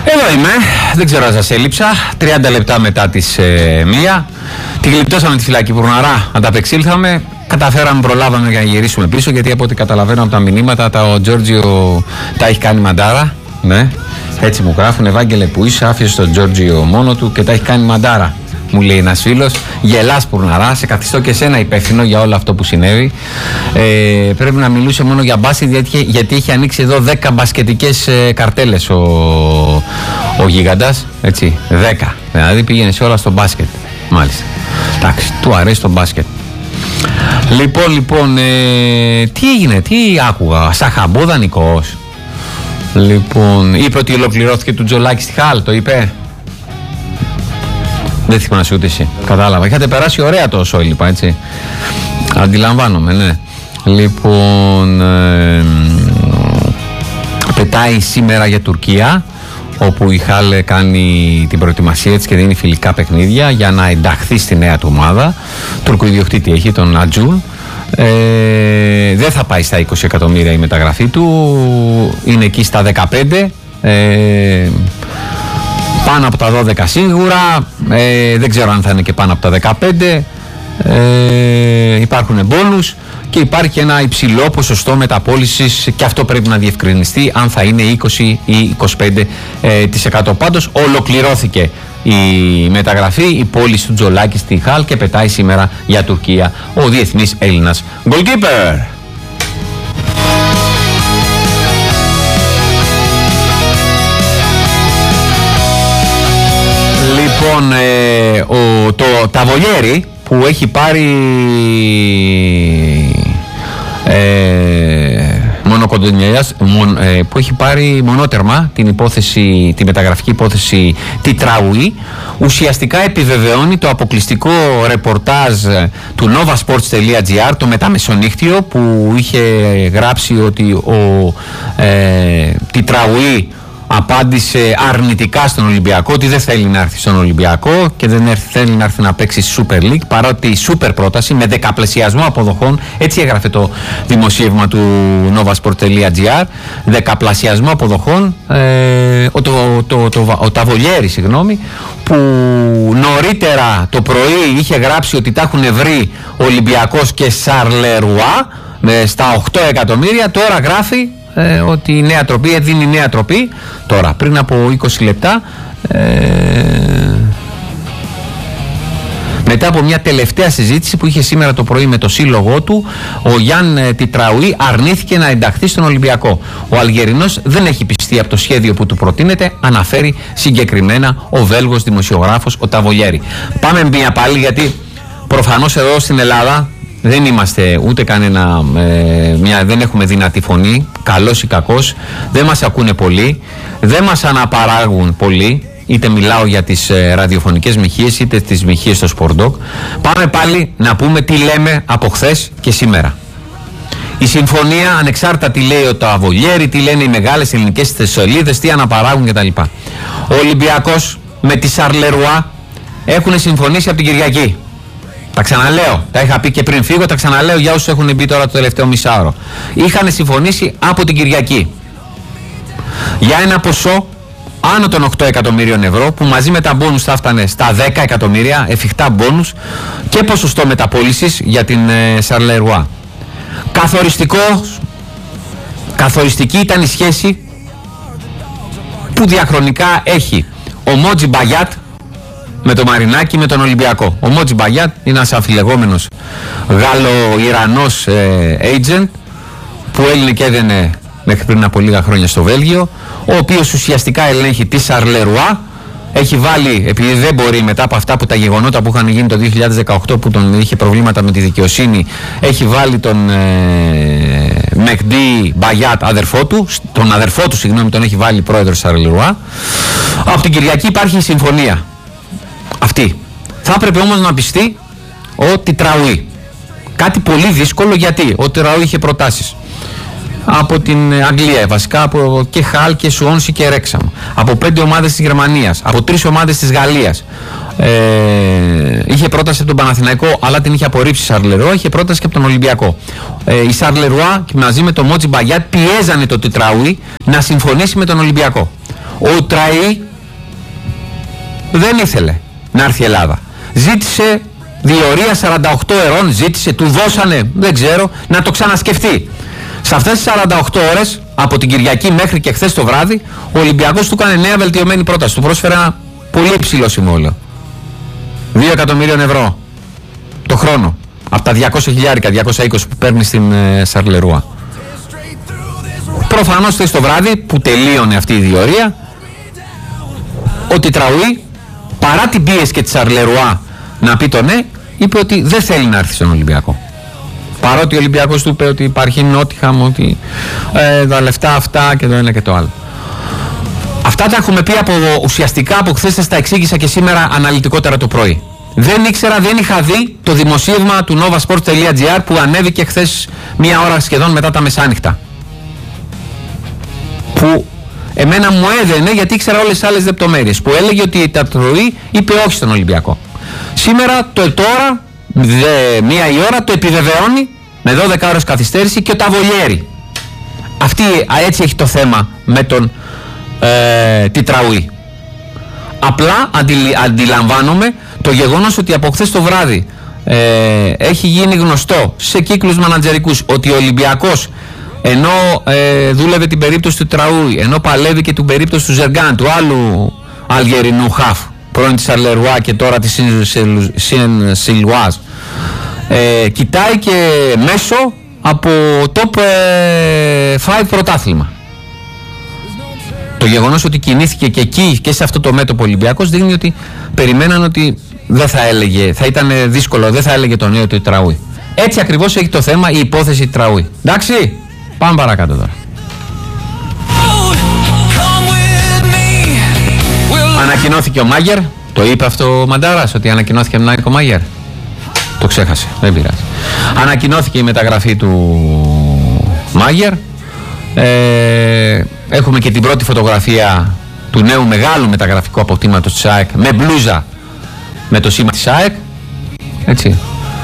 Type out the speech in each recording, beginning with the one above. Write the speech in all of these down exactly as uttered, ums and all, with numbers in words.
Εδώ είμαι, δεν ξέρω αν σας έλειψα. τριάντα λεπτά μετά τις ε, μία. Τη γλυπτώσαμε τη φυλακή Πουρναρά, ανταπεξήλθαμε. Καταφέραμε, προλάβαμε για να γυρίσουμε πίσω. Γιατί από ό,τι καταλαβαίνω από τα μηνύματα, τα, ο Τζόρτζιο τα έχει κάνει μαντάρα. Ναι, έτσι μου γράφουν. Ευάγγελε, που είσαι, άφησε τον Τζόρτζιο μόνο του και τα έχει κάνει μαντάρα. Μου λέει ένας φίλος, γελάς Πουρναρά, σε καθιστώ και σένα υπεύθυνο για όλο αυτό που συνέβη. Ε, πρέπει να μιλούσε μόνο για μπάσκετ, γιατί, γιατί έχει ανοίξει εδώ δέκα μπασκετικές ε, καρτέλες ο, ο γίγαντας. Έτσι, δέκα. Δηλαδή πήγαινε σε όλα στο μπάσκετ. Μάλιστα. Εντάξει, του αρέσει το μπάσκετ. Λοιπόν, λοιπόν, ε, τι έγινε, τι άκουγα, Σαχαμπό δανεικός. Λοιπόν, είπε ότι ολοκληρώθηκε του Τζολάκη στη Χάλ, το είπε. Δεν θυμάσαι ούτε εσύ. Κατάλαβα. Είχατε περάσει ωραία το Σόιλιπα, έτσι. Αντιλαμβάνομαι, ναι. Λοιπόν, ε, πετάει σήμερα για Τουρκία, όπου η Χάλ κάνει την προετοιμασία της και δίνει φιλικά παιχνίδια για να ενταχθεί στη νέα του ομάδα. Τουρκοϊδιοκτήτη έχει, τον Ατζούλ. Ε, δεν θα πάει στα είκοσι εκατομμύρια η μεταγραφή του. Είναι εκεί στα δεκαπέντε. Ε, πάνω από τα δώδεκα σίγουρα, ε, δεν ξέρω αν θα είναι και πάνω από τα δεκαπέντε. Ε, υπάρχουν μπόνους και υπάρχει ένα υψηλό ποσοστό μεταπώλησης και αυτό πρέπει να διευκρινιστεί αν θα είναι είκοσι ή είκοσι πέντε τοις εκατό. Πάντως ολοκληρώθηκε η μεταγραφή, η πώληση του Τζολάκη στη Χάλ και πετάει σήμερα για Τουρκία ο διεθνής Έλληνας goalkeeper. Λοιπόν, ε, ο, το Ταβολιέρη που έχει πάρει ε, μονοκοντονιάς, μον, ε, που έχει πάρει μονότερμα την υπόθεση, τη μεταγραφική υπόθεση Τιτραουή, ουσιαστικά επιβεβαιώνει το αποκλειστικό ρεπορτάζ του novasports.gr, το μεταμεσονύχτιο, που είχε γράψει ότι ο ε, Τιτραουή απάντησε αρνητικά στον Ολυμπιακό, ότι δεν θέλει να έρθει στον Ολυμπιακό και δεν έρθει, θέλει να έρθει να παίξει Super League, παρότι η super πρόταση με δεκαπλασιασμό αποδοχών, έτσι έγραφε το δημοσίευμα του novasport.gr, δεκαπλασιασμό αποδοχών, ε, ο, το, το, το, ο Ταβολιέρη, συγγνώμη, που νωρίτερα το πρωί είχε γράψει ότι τα έχουν βρει Ολυμπιακός και Σαρλερουά στα οκτώ εκατομμύρια, τώρα γράφει Ε, ότι η νέα τροπή, δίνει νέα τροπή τώρα, πριν από είκοσι λεπτά, ε, μετά από μια τελευταία συζήτηση που είχε σήμερα το πρωί με το σύλλογό του, ο Γιάν Τιτραουή αρνήθηκε να ενταχθεί στον Ολυμπιακό. Ο Αλγερινός δεν έχει πιστεί από το σχέδιο που του προτείνεται, αναφέρει συγκεκριμένα ο Βέλγος δημοσιογράφος ο Ταβολιέρη. Πάμε μία πάλι, γιατί προφανώς εδώ στην Ελλάδα δεν είμαστε ούτε κανένα, ε, μια, δεν έχουμε δυνατή φωνή, καλός ή κακός, δεν μας ακούνε πολύ, δεν μας αναπαράγουν πολύ, είτε μιλάω για τις ε, ραδιοφωνικές μοιχείες είτε τις μοιχείες στο Σπορντοκ. Πάμε πάλι να πούμε τι λέμε από χθες και σήμερα. Η συμφωνία, ανεξάρτητα τι λέει ο Ταβολιέρη, τι λένε οι μεγάλες ελληνικές σελίδες, τι αναπαράγουν κτλ. Ο Ολυμπιακός με τη Σαρλερουά έχουν συμφωνήσει από την Κυριακή. Τα ξαναλέω, τα είχα πει και πριν φύγω, τα ξαναλέω για όσους έχουν μπει τώρα το τελευταίο μισάωρο. Είχαν συμφωνήσει από την Κυριακή για ένα ποσό άνω των οκτώ εκατομμύριων ευρώ, που μαζί με τα μπόνους θα έφτανε στα δέκα εκατομμύρια, εφικτά μπόνους και ποσοστό μεταπώλησης για την ε, Σαρλερουά. Καθοριστικό, καθοριστική ήταν η σχέση που διαχρονικά έχει ο Μότζι Μπαγιάτ με το Μαρινάκι, με τον Ολυμπιακό. Ο Μότζι Μπαγιάτ είναι ένας αμφιλεγόμενος Γάλλο-Ιρανός ε, agent που έλυνε και έδαινε μέχρι πριν από λίγα χρόνια στο Βέλγιο, ο οποίος ουσιαστικά ελέγχει τη Σαρλερουά. Έχει βάλει, επειδή δεν μπορεί μετά από αυτά που τα γεγονότα που είχαν γίνει το δύο χιλιάδες δεκαοκτώ, που τον είχε προβλήματα με τη δικαιοσύνη, έχει βάλει τον ε, Μεκντή Μπαγιάτ, αδερφό του, τον αδερφό του, συγγνώμη, τον έχει βάλει πρόεδρος Σαρλερουά. Από την Κυριακή υπάρχει συμφωνία αυτή. Θα έπρεπε όμως να πιστεί ο Τιτραουή. Κάτι πολύ δύσκολο, γιατί ο Τιτραουή είχε προτάσεις από την Αγγλία, βασικά από και Χάλ και Σουόνσι και Ρέξαμ, από πέντε ομάδες της Γερμανίας, από τρεις ομάδες της Γαλλίας. Ε, είχε πρόταση από τον Παναθηναϊκό, αλλά την είχε απορρίψει η Σαρλερουά. Είχε πρόταση και από τον Ολυμπιακό. Ε, η Σαρλερουά μαζί με τον Μότζι Μπαγιάτ πιέζανε το Τιτραουή να συμφωνήσει με τον Ολυμπιακό. Ο Τραή δεν ήθελε να έρθει η Ελλάδα. Ζήτησε διορία σαράντα οκτώ ωρών, ζήτησε, του δώσανε, δεν ξέρω, να το ξανασκεφτεί. Σε αυτές τις σαράντα οκτώ ώρες, από την Κυριακή μέχρι και χθες το βράδυ, ο Ολυμπιακός του έκανε νέα βελτιωμένη πρόταση. Του πρόσφερε ένα πολύ υψηλό συμβόλαιο. δύο εκατομμύρια ευρώ το χρόνο. Από τα διακόσια χιλιάρικα, διακόσια είκοσι που παίρνει στην ε, Σαρλερούα. Προφανώς χθες το βράδυ που τελείωνε αυτή η διορία, ο Τιτραουή, παρά την πίεση και τη Σαρλερούα να πει το ναι, είπε ότι δεν θέλει να έρθει στον Ολυμπιακό. Παρότι ο Ολυμπιακός του είπε ότι υπάρχει Νότιχαμ, ότι ε, τα λεφτά αυτά και το ένα και το άλλο. Αυτά τα έχουμε πει από, ουσιαστικά από χθες, σας τα εξήγησα και σήμερα αναλυτικότερα το πρωί. Δεν ήξερα, δεν είχα δει το δημοσίευμα του novasports τελεία gr που ανέβηκε χθες μία ώρα σχεδόν μετά τα μεσάνυχτα. Που εμένα μου έδαινε, γιατί ήξερα όλες τις άλλες λεπτομέρειες, που έλεγε ότι η Τατροή είπε όχι στον Ολυμπιακό. Σήμερα, το τώρα, δε, μία η ώρα, το επιβεβαιώνει με δώδεκα ώρες καθυστέρηση και ο Ταβολιέρη. Αυτή έτσι έχει το θέμα με τον ε, Τιτραουή. Απλά αντι, αντιλαμβάνομαι το γεγονός ότι από χθες το βράδυ ε, έχει γίνει γνωστό σε κύκλους μανατζερικούς ότι ο Ολυμπιακός, ενώ ε, δούλευε την περίπτωση του Τραούι, ενώ παλεύει και την περίπτωση του Ζεργάν, του άλλου Αλγερινού χαφ, πρώην της Σαρλερουά και τώρα της Σιν Σιλουάζ, ε, κοιτάει και μέσω από top πέντε πρωτάθλημα. Το γεγονός ότι κινήθηκε και εκεί και σε αυτό το μέτωπο Ολυμπιακός δείχνει ότι περιμέναν ότι δεν θα έλεγε, θα ήταν δύσκολο, δεν θα έλεγε το νέο του Τραούι. Έτσι ακριβώς έχει το θέμα η υπόθεση Τραούι. Εντάξει, πάμε παρακάτω τώρα. Ανακοινώθηκε ο Μάγερ, το είπε αυτό ο Μαντάρας, ότι ανακοινώθηκε ο Μάγερ. Το ξέχασε, δεν πειράζει. Ανακοινώθηκε η μεταγραφή του Μάγερ. Ε, έχουμε και την πρώτη φωτογραφία του νέου μεγάλου μεταγραφικού αποκτήματος της ΑΕΚ με μπλούζα με το σήμα της ΑΕΚ. Έτσι.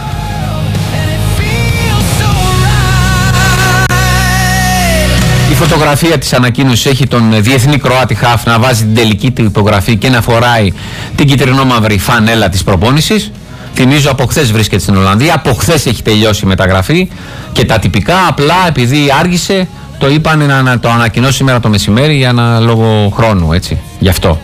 Η φωτογραφία της ανακοίνωσης έχει τον διεθνή Κροάτι χαφ να βάζει την τελική του υπογραφή και να φοράει την κυτρινό-μαύρη φανέλα της προπόνησης. Θυμίζω, από χθες βρίσκεται στην Ολλανδία, από χθες έχει τελειώσει η μεταγραφή και τα τυπικά, απλά επειδή άργησε το είπαν να, να το ανακοινώσει σήμερα το μεσημέρι για ένα λόγο χρόνου, έτσι, γι' αυτό.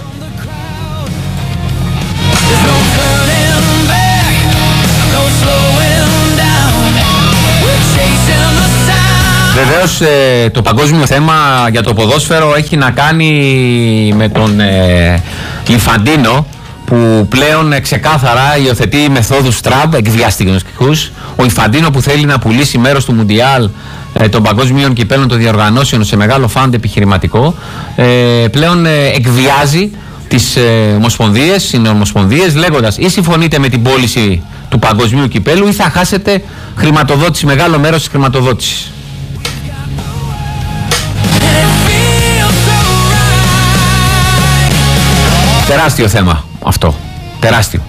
Βεβαίως ε, το παγκόσμιο θέμα για το ποδόσφαιρο έχει να κάνει με τον ε, Ινφαντίνο, που πλέον ε, ξεκάθαρα υιοθετεί μεθόδους Τραμπ εκβιαστικούς. Ο Ινφαντίνο που θέλει να πουλήσει μέρος του Μουντιάλ ε, των παγκόσμιων κυπέλων των διοργανώσεων σε μεγάλο φαντ επιχειρηματικό, ε, πλέον ε, εκβιάζει τις ε, ομοσπονδίες, συνομοσπονδίες, λέγοντας ή συμφωνείτε με την πώληση του παγκοσμίου κυπέλου ή θα χάσετε χρηματοδότηση, μεγάλο μέρος της χρηματοδότησης. Τεράστιο θέμα αυτό. Τεράστιο.